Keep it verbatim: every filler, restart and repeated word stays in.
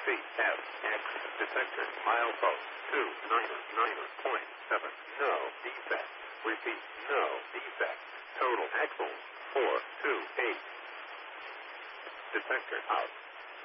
C F X. Detector. Milepost. two niner niner point seven. No defect. Repeat. No defect. Total axles. four two eight. Detector out.